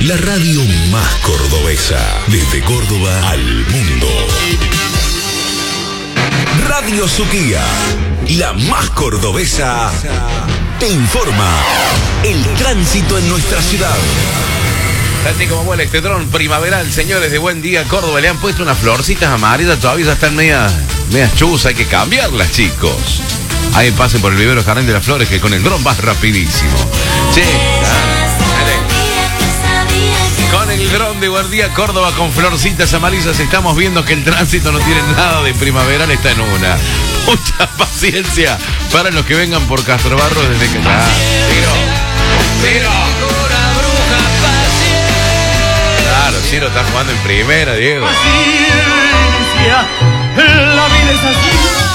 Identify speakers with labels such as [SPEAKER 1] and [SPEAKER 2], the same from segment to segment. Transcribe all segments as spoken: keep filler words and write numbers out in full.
[SPEAKER 1] la radio más cordobesa, desde Córdoba al mundo. Radio Suquía, la más cordobesa, te informa el tránsito en nuestra ciudad.
[SPEAKER 2] Así como vuela este dron primaveral, señores de Buen Día Córdoba, le han puesto unas florcitas amarillas, todavía ya están medias, medias chuzas, hay que cambiarlas, chicos. Ahí pasen por el vivero Jardín de las Flores, que con el dron vas rapidísimo. Che, con el dron de Buen Día Córdoba con florcitas amarillas estamos viendo que el tránsito no tiene nada de primaveral, está en una. Mucha paciencia para los que vengan por Castro Barros desde que... Ah, tiro, tiro. Claro, Ciro está jugando en primera, Diego.
[SPEAKER 3] Paciencia, la vida es así.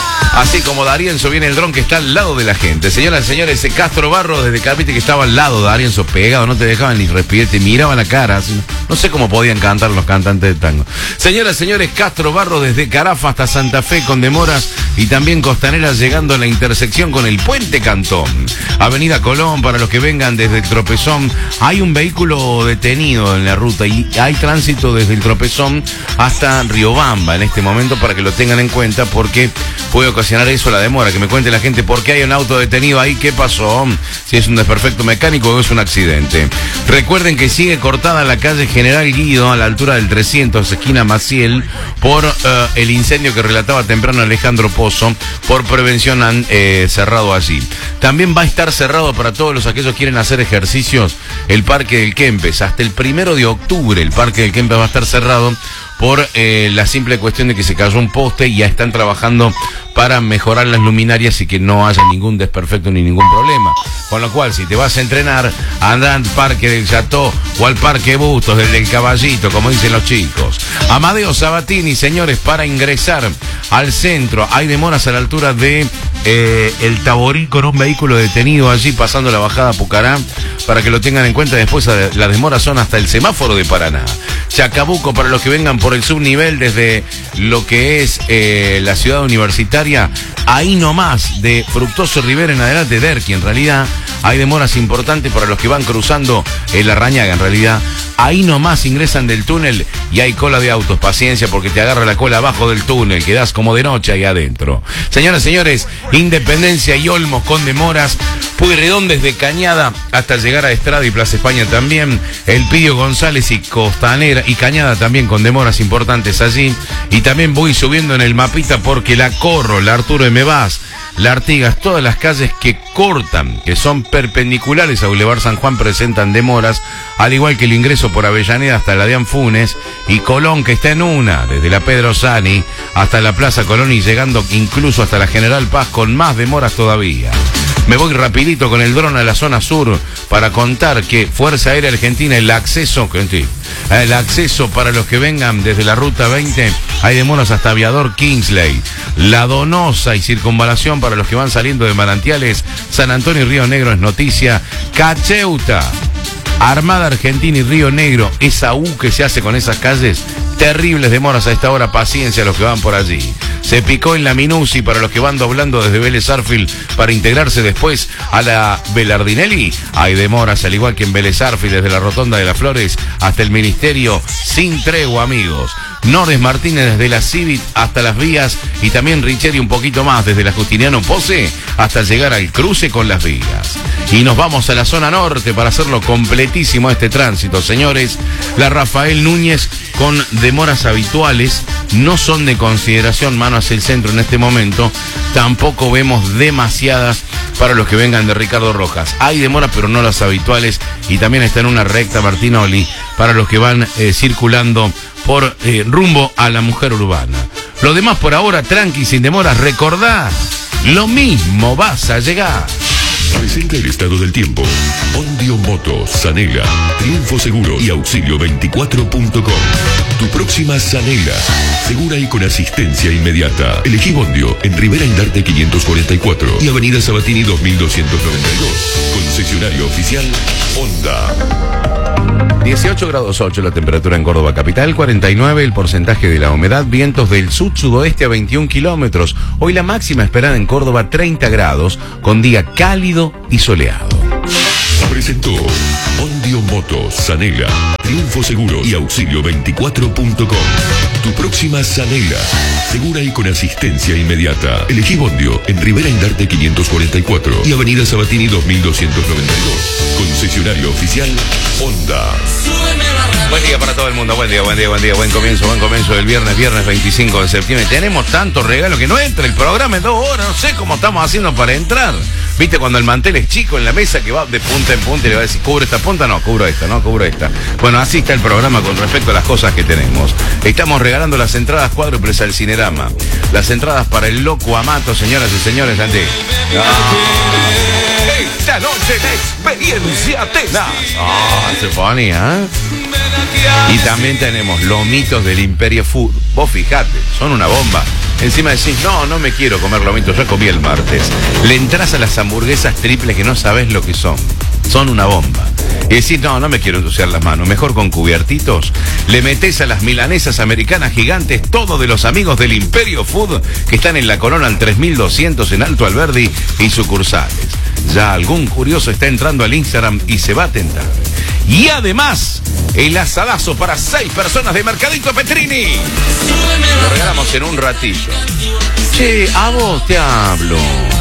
[SPEAKER 2] Así como Darienzo viene el dron que está al lado de la gente. Señoras y señores, ese Castro Barros desde Capite que estaba al lado de Darienzo, pegado, no te dejaban ni respirar, te miraban la cara. No sé cómo podían cantar los cantantes de tango. Señoras y señores, Castro Barros desde Carafa hasta Santa Fe con demoras y también Costanera llegando a la intersección con el Puente Cantón. Avenida Colón, para los que vengan desde el Tropezón, hay un vehículo detenido en la ruta y hay tránsito desde el Tropezón hasta Riobamba en este momento para que lo tengan en cuenta porque puede ocasionar eso la demora, que me cuente la gente por qué hay un auto detenido ahí, qué pasó, si es un desperfecto mecánico o es un accidente. Recuerden que sigue cortada la calle General Guido a la altura del trescientos, esquina Maciel, por uh, el incendio que relataba temprano Alejandro Pozo. Por prevención han eh, cerrado allí. También va a estar cerrado para todos los aquellos que quieren hacer ejercicios el Parque del Kempes. Hasta el primero de octubre el Parque del Kempes va a estar cerrado por eh, la simple cuestión de que se cayó un poste y ya están trabajando para mejorar las luminarias y que no haya ningún desperfecto ni ningún problema. Con lo cual, si te vas a entrenar, anda al Parque del Chateau o al Parque Bustos, del del Caballito, como dicen los chicos. Amadeo Sabatini, señores, para ingresar al centro, hay demoras a la altura de eh, el Taborí con un vehículo detenido allí pasando la bajada Pucará, para que lo tengan en cuenta. Después las demoras son hasta el semáforo de Paraná. Chacabuco, para los que vengan por el subnivel desde lo que es eh, la ciudad universitaria, ahí nomás de Fructuoso Rivera en adelante, Derqui, en realidad hay demoras importantes para los que van cruzando el Arrañaga, en realidad ahí nomás ingresan del túnel y hay cola de autos, paciencia porque te agarra la cola abajo del túnel, quedás como de noche ahí adentro. Señoras y señores, Independencia y Olmos con demoras, Pueyrredón desde Cañada hasta llegar a Estrada y Plaza España también, El Pidio González y Costanera y Cañada también con demoras importantes allí, y también voy subiendo en el mapita porque la Corro, la Arturo M. Vaz, la Artigas, todas las calles que cortan, que son perpendiculares a Boulevard San Juan presentan demoras, al igual que el ingreso por Avellaneda hasta la de Anfunes y Colón, que está en una, desde la Pedro Sani hasta la Plaza Colón y llegando incluso hasta la General Paz con más demoras todavía. Me voy rapidito con el dron a la zona sur para contar que Fuerza Aérea Argentina, el acceso, el acceso para los que vengan desde la Ruta veinte, hay demoras hasta Aviador Kingsley, La Donosa y Circunvalación para los que van saliendo de Manantiales, San Antonio y Río Negro es noticia, Cacheuta, Armada Argentina y Río Negro, esa U que se hace con esas calles, terribles demoras a esta hora, paciencia a los que van por allí. Se picó en la Minusi para los que van doblando desde Vélez Arfield para integrarse después a la Belardinelli. Hay demoras, al igual que en Vélez Arfield, desde la Rotonda de las Flores hasta el Ministerio, sin tregua, amigos. Nordes Martínez desde la Civit hasta las vías y también Richeri un poquito más desde la Justiniano Pose hasta llegar al cruce con las vías. Y nos vamos a la zona norte para hacerlo completísimo este tránsito, señores. La Rafael Núñez con demoras habituales, no son de consideración mano hacia el centro en este momento, tampoco vemos demasiadas para los que vengan de Ricardo Rojas. Hay demoras pero no las habituales y también está en una recta Martinoli para los que van eh, circulando por eh, rumbo a la Mujer Urbana. Lo demás por ahora, tranqui, sin demoras. Recordá, lo mismo vas a llegar.
[SPEAKER 1] Presenta el estado del tiempo. Ondio Motos, Sanela, Triunfo Seguro y Auxilio veinticuatro punto com. Tu próxima Sanela, segura y con asistencia inmediata. Elegí Ondio en Rivera Indarte quinientos cuarenta y cuatro y Avenida Sabatini dos mil doscientos noventa y dos. Concesionario oficial Honda.
[SPEAKER 2] dieciocho grados ocho la temperatura en Córdoba capital, cuarenta y nueve el porcentaje de la humedad, vientos del sud-sudoeste a veintiún kilómetros. Hoy la máxima esperada en Córdoba treinta grados, con día cálido y soleado.
[SPEAKER 1] presentó Ondio Motos, Sanela, Triunfo Seguro y Auxilio veinticuatro punto com. Tu próxima Sanela, segura y con asistencia inmediata. Elegí Ondio en Rivera Indarte quinientos cuarenta y cuatro y Avenida Sabatini dos mil doscientos noventa y dos. Concesionario oficial Honda.
[SPEAKER 2] Buen día para todo el mundo, buen día, buen día, buen día, buen comienzo, buen comienzo del viernes, viernes veinticinco de septiembre. Tenemos tantos regalos que no entra el programa en dos horas, no sé cómo estamos haciendo para entrar. ¿Viste cuando el mantel es chico en la mesa que va de punta en punta y le va a decir, ¿cubro esta punta? No, cubro esta, no, cubro esta. Bueno, así está el programa con respecto a las cosas que tenemos. Estamos regalando las entradas cuádruples al Cinerama. Las entradas para el Loco Amato, señoras y señores, ante... Ah, esta noche la experiencia tenaz. Ah, se ponía, ¿eh? Y también tenemos lomitos del Imperio Food. Vos fijate, son una bomba. Encima decís, no, no me quiero comer lomitos, yo comí el martes. Le entras a las hamburguesas triples que no sabés lo que son. Son una bomba. Y decís, no, no me quiero ensuciar las manos, mejor con cubiertitos. Le metés a las milanesas americanas gigantes, todo de los amigos del Imperio Food, que están en la Corona al tres mil doscientos en Alto Alberdi y sucursales. Ya algún curioso está entrando al Instagram y se va a tentar. Y además, el asadazo para seis personas de Mercadito Petrini. Lo regalamos en un ratito. Che, a vos te hablo.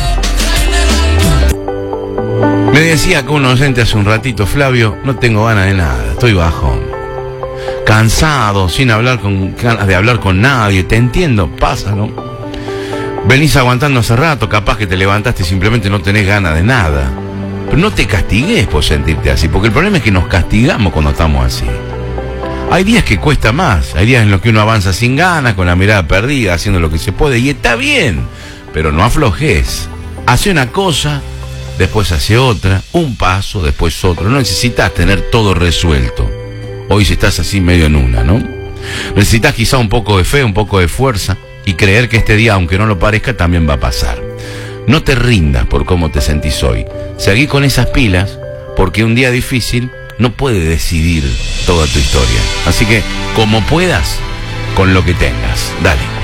[SPEAKER 2] Me decía que un oyente hace un ratito, Flavio, no tengo ganas de nada, estoy bajón. Cansado, sin hablar con ganas de hablar con nadie, te entiendo, pasa, ¿no? Venís aguantando hace rato, capaz que te levantaste y simplemente no tenés ganas de nada. Pero no te castigues por sentirte así, porque el problema es que nos castigamos cuando estamos así. Hay días que cuesta más, hay días en los que uno avanza sin ganas, con la mirada perdida, haciendo lo que se puede, y está bien, pero no aflojes. Hace una cosa, después hace otra, un paso, después otro. No necesitas tener todo resuelto. Hoy si estás así medio en una, ¿no? Necesitas quizá un poco de fe, un poco de fuerza, y creer que este día, aunque no lo parezca, también va a pasar. No te rindas por cómo te sentís hoy. Seguí con esas pilas, porque un día difícil no puede decidir toda tu historia. Así que, como puedas, con lo que tengas. Dale.